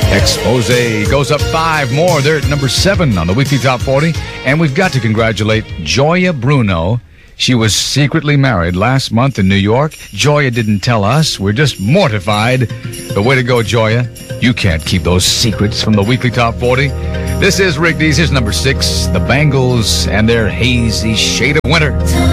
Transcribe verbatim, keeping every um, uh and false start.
Expose goes up five more. They're at number seven on the weekly top forty. And we've got to congratulate Joya Bruno. She was secretly married last month in New York. Joya didn't tell us. We're just mortified. But way to go, Joya. You can't keep those secrets from the weekly top forty. This is Rick Dees. Here's number six, the Bangles and their Hazy Shade of Winter.